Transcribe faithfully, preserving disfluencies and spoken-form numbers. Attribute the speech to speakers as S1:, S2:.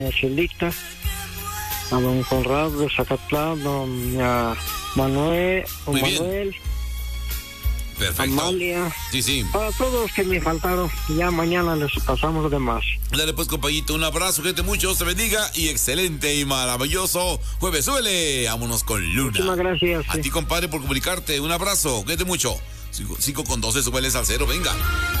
S1: a Chelita, a don Conrado de Zacatlán, don a Manuel, don
S2: Muy bien.
S1: Manuel,
S2: Perfecto.
S1: Amalia,
S2: Sí, sí.
S1: para todos los que me faltaron. Ya mañana les pasamos de más.
S2: Dale pues, compañito, un abrazo, gente, mucho, se bendiga y excelente y maravilloso jueves. Suele, vámonos con Luna.
S1: Muchísimas gracias.
S2: A
S1: Sí.
S2: ti, compadre, por comunicarte. Un abrazo, cuídate mucho. cinco con doce, súbeles al cero, venga.